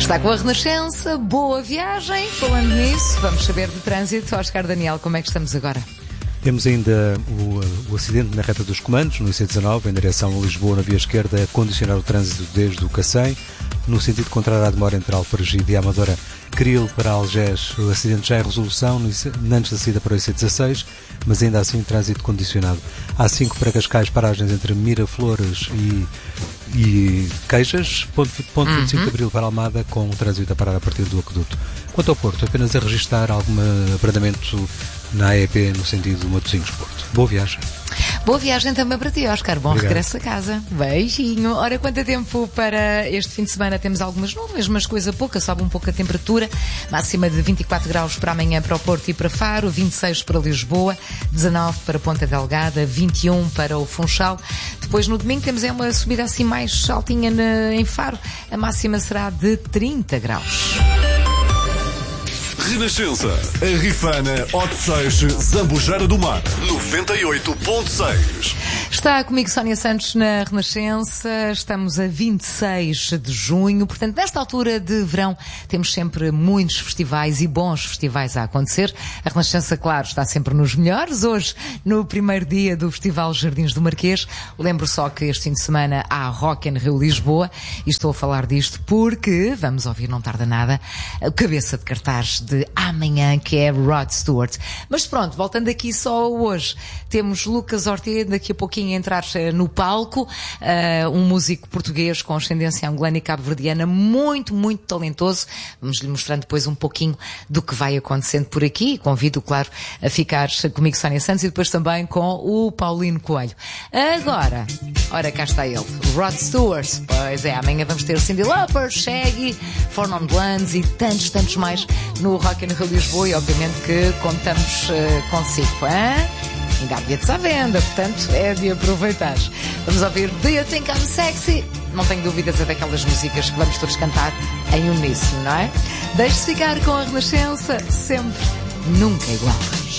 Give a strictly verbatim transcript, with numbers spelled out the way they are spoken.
Está com a Renascença, boa viagem. Falando nisso, vamos saber de trânsito. Oscar Daniel, como é que estamos agora? Temos ainda o, o acidente na reta dos comandos, no I C dezanove, em direção a Lisboa, na via esquerda, a condicionar o trânsito desde o Cacém. No sentido contrário à demora entre Alfragide e Amadora, Cril para Algés, o acidente já é resolução, antes da saída para o I C dezasseis, mas ainda assim trânsito condicionado. A cinco para Cascais, paragens entre Miraflores e, e Queixas, ponto, ponto uhum. vinte e cinco de Abril para Almada, com o trânsito a parar a partir do Aqueduto. Quanto ao Porto, apenas a registrar algum abrandamento na A E P no sentido Matosinhos-Porto. Boa viagem. Boa viagem também para ti, Oscar. Bom Obrigado. Regresso a casa. Beijinho. Ora, quanto tempo para este fim de semana? Temos algumas nuvens, mas coisa pouca. Sobe um pouco a temperatura. Máxima de vinte e quatro graus para amanhã para o Porto e para Faro, vinte e seis para Lisboa, dezanove para Ponta Delgada, vinte e um para o Funchal. Depois no domingo temos é uma subida assim mais altinha na, em Faro. A máxima será de trinta graus. Renascença, a Rifana, Odeceixe, Zambujeira do Mar, noventa e oito ponto seis. Está comigo Sónia Santos na Renascença. Estamos a vinte e seis de junho, portanto, nesta altura de verão temos sempre muitos festivais e bons festivais a acontecer. A Renascença, claro, está sempre nos melhores. Hoje, no primeiro dia do Festival Jardins do Marquês, lembro só que este fim de semana há Rock in Rio Lisboa, e estou a falar disto porque, vamos ouvir, não tarda nada, a cabeça de cartaz de amanhã, que é Rod Stewart. Mas pronto, voltando aqui só hoje, temos Lucas Ortiz daqui a pouquinho a entrar no palco, uh, um músico português com ascendência angolana e cabo-verdiana, muito, muito talentoso. Vamos-lhe mostrando depois um pouquinho do que vai acontecendo por aqui. Convido, claro, a ficar comigo, Sónia Santos, e depois também com o Paulino Coelho. Agora, ora, cá está ele, Rod Stewart. Pois é, amanhã vamos ter Cyndi Lauper, Shaggy, Four Non Blondes e tantos, tantos mais no Rock in Rio Lisboa, e obviamente que contamos uh, consigo, hein? Ainda há bilhetes à venda, portanto é de aproveitar. Vamos ouvir Do You Think I'm Sexy? Não tenho dúvidas, é daquelas músicas que vamos todos cantar em uníssono, não é? Deixe-se ficar com a Renascença, sempre, nunca igual.